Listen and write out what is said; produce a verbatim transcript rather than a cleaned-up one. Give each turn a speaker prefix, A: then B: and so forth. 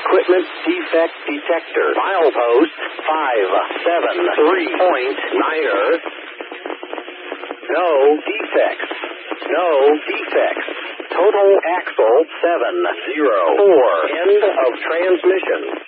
A: equipment defect detector. Milepost five seven three point niner. No defects. No defects. Total axle seven zero four. End of transmission.